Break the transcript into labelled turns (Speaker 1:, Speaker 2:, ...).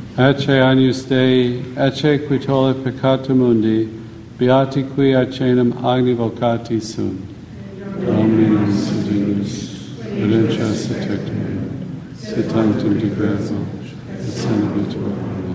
Speaker 1: Ecce agnus Dei, ecce qui tollit peccatum mundi, beati qui acenam agni vocati sunt. Dominus Dominus, redemption aeternum, sit tantum de gratia, et senabit